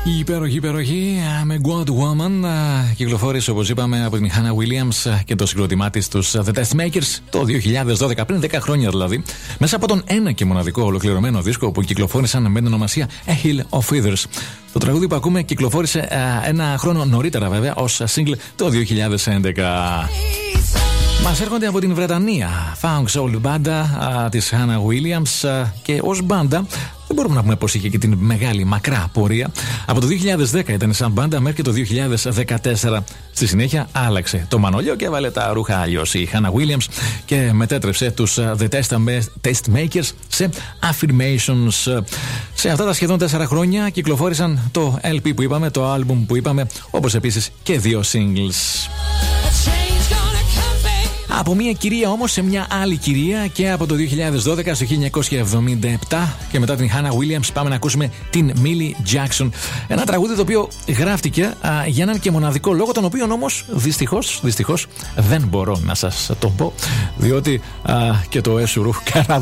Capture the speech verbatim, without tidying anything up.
Η υπέροχη υπέροχη με God Woman κυκλοφόρησε, όπως είπαμε, από την Hannah Williams και το συγκρότημά της, τους The Testmakers, το δύο χιλιάδες δώδεκα, πριν δέκα χρόνια δηλαδή, μέσα από τον ένα και μοναδικό ολοκληρωμένο δίσκο που κυκλοφόρησαν με την ονομασία A Hill of Feathers. Το τραγούδι που ακούμε κυκλοφόρησε ένα χρόνο νωρίτερα, βέβαια, ως single το δύο χιλιάδες έντεκα. Μας έρχονται από την Βρετανία, Funk Soul μπάντα της Hannah Williams, και ως μπάντα δεν μπορούμε να πούμε πως είχε και την μεγάλη μακρά πορεία. Από το δύο χιλιάδες δέκα ήταν σαν μπάντα μέχρι και το δύο χιλιάδες δεκατέσσερα. Στη συνέχεια άλλαξε το μανολιό και έβαλε τα ρούχα αλλιώς η Hannah Williams και μετέτρεψε τους The Testmakers σε Affirmations. Σε αυτά τα σχεδόν τέσσερα χρόνια κυκλοφόρησαν το ελ πι που είπαμε, το album που είπαμε, όπως επίσης και δύο singles. Από μια κυρία όμως σε μια άλλη κυρία, και από το δύο χιλιάδες δώδεκα στο χίλια εννιακόσια εβδομήντα επτά και μετά την Hannah Williams πάμε να ακούσουμε την Millie Jackson. Ένα τραγούδι το οποίο γράφτηκε α, για έναν και μοναδικό λόγο, τον οποίο όμως δυστυχώς, δυστυχώς δεν μπορώ να σας το πω, διότι α, και το έσουρου καρά